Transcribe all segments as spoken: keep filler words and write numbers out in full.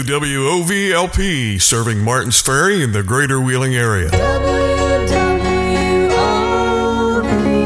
W O V L P, serving Martins Ferry in the greater Wheeling area. W W O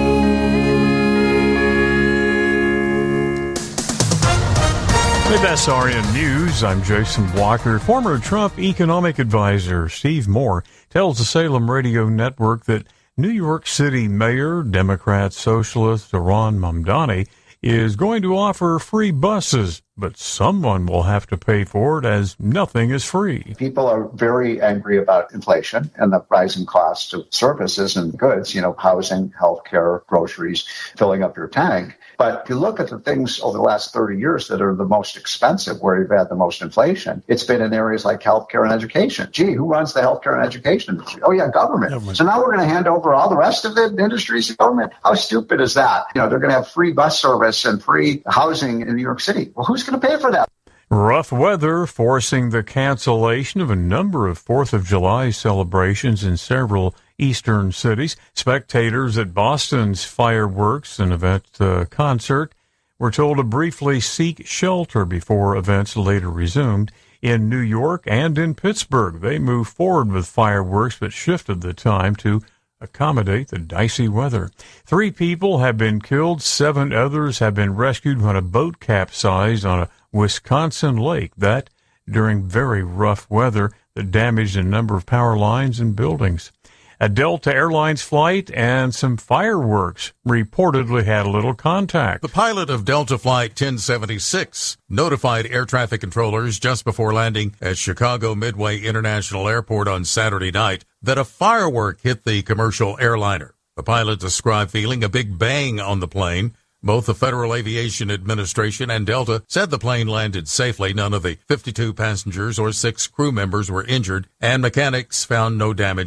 V. With S R N News, I'm Jason Walker. Former Trump economic advisor Steve Moore tells the Salem Radio Network that New York City Mayor, Democrat Socialist Zohran Mamdani, is going to offer free buses, but someone will have to pay for it as nothing is free. People are very angry about inflation and the rising costs of services and goods, you know, housing, healthcare, groceries, filling up your tank. But if you look at the things over the last thirty years that are the most expensive, where you've had the most inflation, it's been in areas like healthcare and education. Gee, who runs the healthcare and education industry? Oh, yeah, government. government. So now we're going to hand over all the rest of the industries to government. How stupid is that? You know, they're going to have free bus service and free housing in New York City. Well, who's going to pay for that? Rough weather forcing the cancellation of a number of fourth of July celebrations in several eastern cities. Spectators at Boston's fireworks and event uh, concert were told to briefly seek shelter before events later resumed. In New York and in Pittsburgh, they moved forward with fireworks but shifted the time to accommodate the dicey weather. Three people have been killed. Seven others have been rescued when a boat capsized on a Wisconsin lake. That during very rough weather that damaged a number of power lines and buildings. A Delta Airlines flight and some fireworks reportedly had a little contact. The pilot of Delta Flight ten seventy-six notified air traffic controllers just before landing at Chicago Midway International Airport on Saturday night that a firework hit the commercial airliner. The pilot described feeling a big bang on the plane. Both the Federal Aviation Administration and Delta said the plane landed safely. None of the fifty-two passengers or six crew members were injured, and mechanics found no damage